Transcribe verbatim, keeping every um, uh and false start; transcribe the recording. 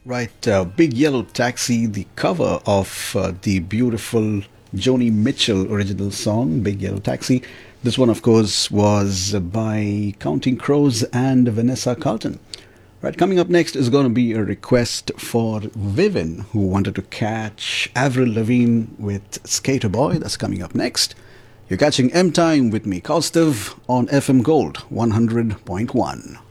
Right, uh, Big Yellow Taxi, the cover of uh, the beautiful Joni Mitchell original song, Big Yellow Taxi. This one, of course, was by Counting Crows and Vanessa Carlton. Right, coming up next is going to be a request for Vivin, who wanted to catch Avril Lavigne with Skater Boy. That's coming up next. You're catching M Time with me, Kaustav, on F M Gold one hundred point one.